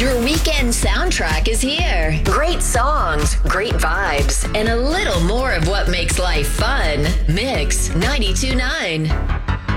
Your weekend soundtrack is here. Great songs, great vibes, and a little more of what makes life fun. Mix 92.9.